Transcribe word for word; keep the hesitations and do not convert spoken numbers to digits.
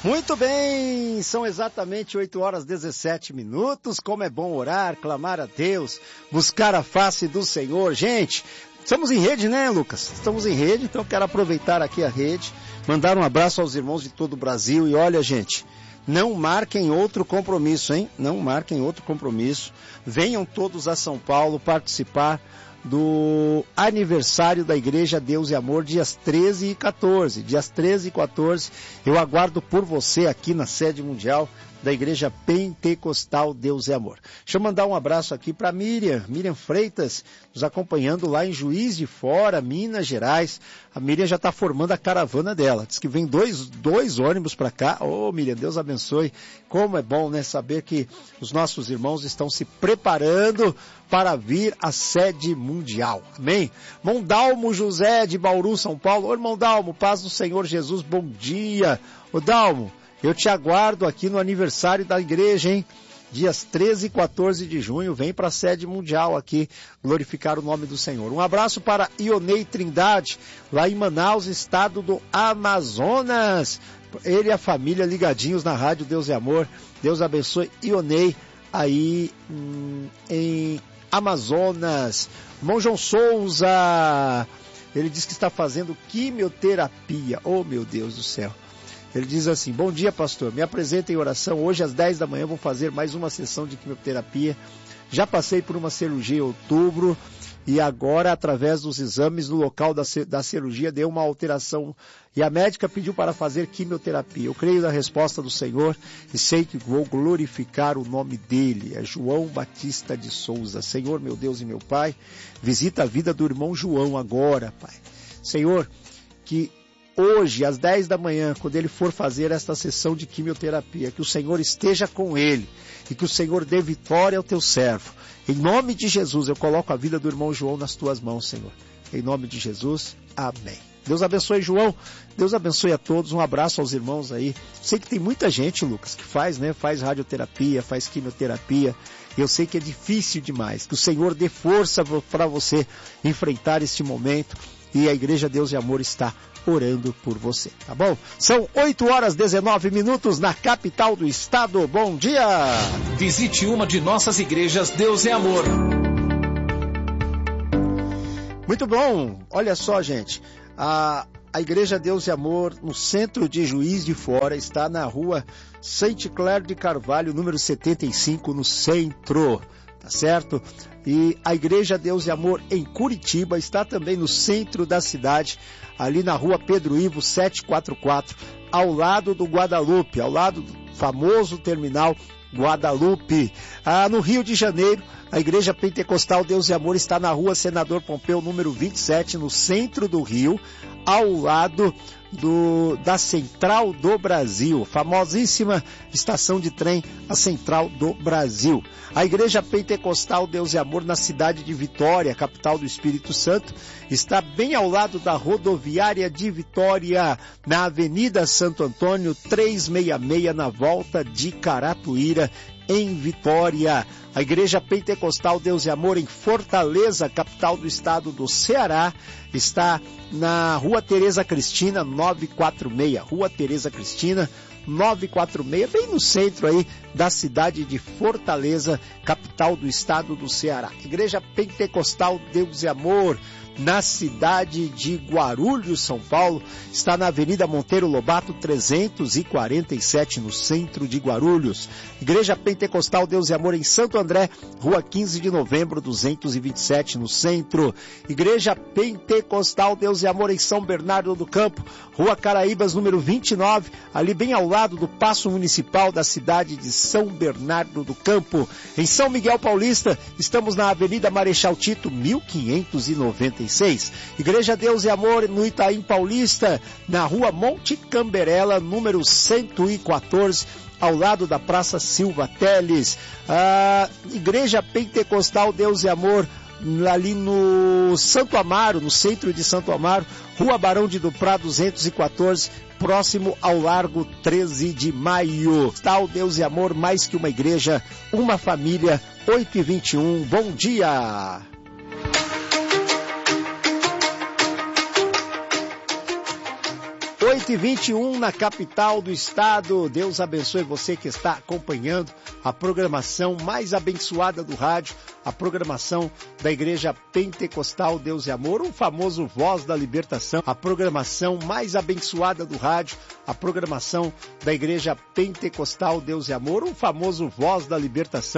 Muito bem, são exatamente oito horas e dezessete minutos. Como é bom orar, clamar a Deus, buscar a face do Senhor. Gente, estamos em rede, né, Lucas? Estamos em rede, então quero aproveitar aqui a rede, mandar um abraço aos irmãos de todo o Brasil. E olha, gente, não marquem outro compromisso, hein? Não marquem outro compromisso. Venham todos a São Paulo participar do aniversário da Igreja Deus e Amor, dias treze e quatorze. Dias treze e quatorze, eu aguardo por você aqui na sede mundial da Igreja Pentecostal Deus e Amor. Deixa eu mandar um abraço aqui para Miriam, Miriam Freitas, nos acompanhando lá em Juiz de Fora, Minas Gerais. A Miriam já está formando a caravana dela. Diz que vem dois, dois ônibus para cá. Ô, oh, Miriam, Deus abençoe. Como é bom, né, saber que os nossos irmãos estão se preparando para vir à sede mundial. Amém? Irmão Dalmo José de Bauru, São Paulo. Ô, irmão Dalmo, paz do Senhor Jesus, bom dia. Ô, Dalmo, eu te aguardo aqui no aniversário da igreja, hein? Dias treze e quatorze de junho, vem para a sede mundial aqui, glorificar o nome do Senhor. Um abraço para Ionei Trindade, lá em Manaus, estado do Amazonas. Ele e a família ligadinhos na rádio Deus e Amor. Deus abençoe Ionei aí hum, em Amazonas. Irmão João Souza, ele diz que está fazendo quimioterapia. Oh, meu Deus do céu. Ele diz assim: bom dia, pastor, me apresenta em oração. Hoje às dez da manhã vou fazer mais uma sessão de quimioterapia. Já passei por uma cirurgia em outubro e agora, através dos exames no local da, da cirurgia, deu uma alteração e a médica pediu para fazer quimioterapia. Eu creio na resposta do Senhor e sei que vou glorificar o nome dele. É João Batista de Souza. Senhor, meu Deus e meu Pai, visita a vida do irmão João agora, Pai. Senhor, que hoje, às dez da manhã, quando ele for fazer esta sessão de quimioterapia, que o Senhor esteja com ele e que o Senhor dê vitória ao teu servo. Em nome de Jesus, eu coloco a vida do irmão João nas tuas mãos, Senhor. Em nome de Jesus, amém. Deus abençoe, João. Deus abençoe a todos. Um abraço aos irmãos aí. Sei que tem muita gente, Lucas, que faz, né? Faz radioterapia, faz quimioterapia. Eu sei que é difícil demais. Que o Senhor dê força para você enfrentar este momento. E a Igreja Deus e Amor está orando por você, tá bom? São oito horas e dezenove minutos na capital do estado. Bom dia! Visite uma de nossas igrejas Deus e Amor. Muito bom! Olha só, gente. A, a Igreja Deus e Amor, no centro de Juiz de Fora, está na rua Saint Clair de Carvalho, número setenta e cinco, no centro. Tá certo? E a Igreja Deus e Amor em Curitiba está também no centro da cidade, ali na rua Pedro Ivo setecentos e quarenta e quatro, ao lado do Guadalupe, ao lado do famoso terminal Guadalupe. Ah, no Rio de Janeiro, a Igreja Pentecostal Deus e Amor está na rua Senador Pompeu, número vinte e sete, no centro do Rio, ao lado do, da Central do Brasil, famosíssima estação de trem, a Central do Brasil. A Igreja Pentecostal Deus e Amor na cidade de Vitória, capital do Espírito Santo, está bem ao lado da rodoviária de Vitória, na Avenida Santo Antônio, trezentos e sessenta e seis, na volta de Caratuíra, em Vitória. A Igreja Pentecostal Deus e Amor em Fortaleza, capital do estado do Ceará, está na Rua Tereza Cristina, novecentos e quarenta e seis. Rua Tereza Cristina, novecentos e quarenta e seis, bem no centro aí da cidade de Fortaleza, capital do estado do Ceará. Igreja Pentecostal Deus e Amor, na cidade de Guarulhos, São Paulo, está na Avenida Monteiro Lobato, trezentos e quarenta e sete, no centro de Guarulhos. Igreja Pentecostal Deus e Amor em Santo André, Rua quinze de novembro, duzentos e vinte e sete, no centro. Igreja Pentecostal Deus e Amor em São Bernardo do Campo, Rua Caraíbas, número vinte e nove, ali bem ao lado do Paço Municipal da cidade de São Bernardo do Campo. Em São Miguel Paulista, estamos na Avenida Marechal Tito, mil quinhentos e noventa e seis. Igreja Deus e Amor no Itaim Paulista, na Rua Monte Camberela, número cento e quatorze, ao lado da Praça Silva Teles. A Igreja Pentecostal Deus e Amor ali no Santo Amaro, no centro de Santo Amaro, Rua Barão de Duprá, duzentos e quatorze, próximo ao Largo treze de maio. Tal Deus e Amor, mais que uma igreja, uma família. Oito e vinte e um, bom dia! oito e vinte e um na capital do estado. Deus abençoe você que está acompanhando a programação mais abençoada do rádio, a programação da Igreja Pentecostal Deus é Amor, o famoso Voz da Libertação, a programação mais abençoada do rádio, a programação da Igreja Pentecostal Deus é Amor, o famoso Voz da Libertação.